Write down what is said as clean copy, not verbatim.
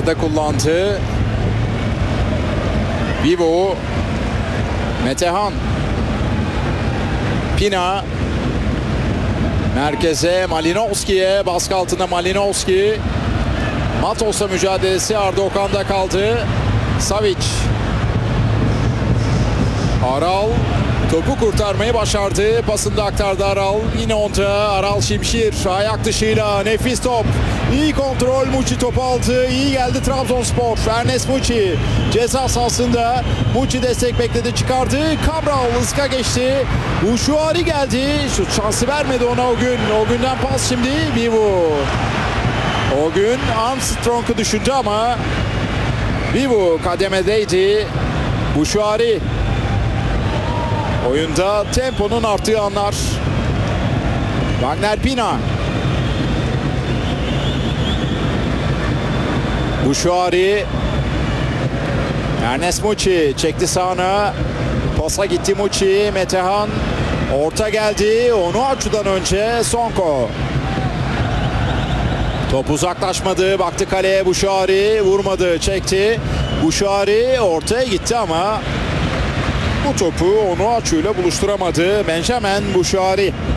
yerde kullandı. Vivo. Metehan. Pina. Merkeze Malinovski'ye. Baskı altında Malinovski. Matos'la mücadelesi Arda Okan'da kaldı. Savic. Aral topu kurtarmayı başardı. Pasını da aktardı Aral. Yine onda Aral Şimşir. Ayak dışıyla nefis top. İyi kontrol. Muçi topu aldı. İyi geldi Trabzonspor. Ernest Muçi ceza sahasında. Muçi destek bekledi. Çıkardı. Cabral ıska geçti. Uşuari geldi. Şut şansı vermedi ona o gün. O günden pas şimdi. Vivo. O gün Armstrong'u düşündü ama Vivo kademedeydi. Uşuari. Oyunda temponun arttığı anlar. Wagner Pina. Uşuari. Ernest Muçi çekti sağına. Pasa gitti Muçi. Metehan. Orta geldi. Onuachu'dan önce Sonko. Top uzaklaşmadı. Baktı kaleye Uşuari. Vurmadı. Çekti. Uşuari ortaya gitti ama bu topu Onuachu ile buluşturamadı. Benjamin Uşuari.